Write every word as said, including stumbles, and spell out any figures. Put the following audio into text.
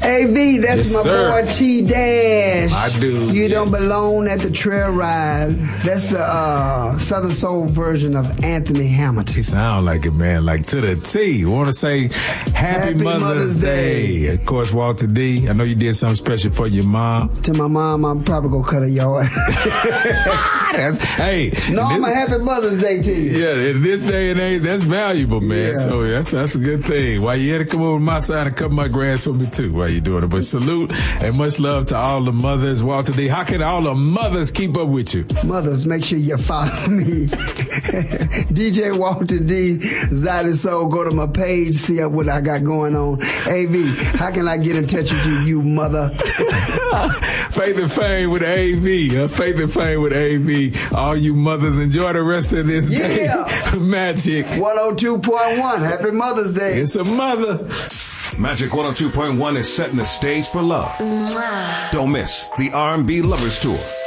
A V, that's Yes, my sir. boy T Dash. I do, You yes. don't belong at the trail ride. That's the uh, Southern Soul version of Anthony Hamilton. He sound like it, man, like to the T. Want to say Happy, Happy Mother's, Mother's Day. Day. Of course, Walter D. I know you did something special for your mom. To my mom, I'm probably gonna cut a yard. That's, hey, No, I'm this- a Happy Mother's Day to you. Yeah, in this day and age, that's valuable, man. Yeah. So that's that's a good thing. Why you had to come over to my side and cut my grass for me too while you doing it. But salute and much love to all the mothers. Walter D, how can all the mothers keep up with you? Mothers, make sure you follow me. D J Walter D, Zaddy Soul. Go to my page, see what I got going on. A V, how can I get in touch with you, you mother? Faith and Fame with A V. Uh, Faith and Fame with A V. All you mothers, enjoy the rest of this Yeah. day. Magic. one oh two point one. Happy Mother's Day. It's a mother. Magic one oh two point one is setting the stage for love. Don't miss the R and B Lovers Tour.